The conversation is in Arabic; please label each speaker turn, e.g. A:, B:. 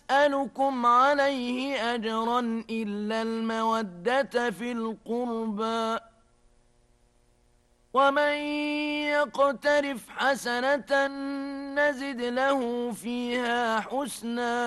A: أسألكم عليه أجرا إلا المودة في القربى ومن يقترف حسنة نزد له فيها حسنا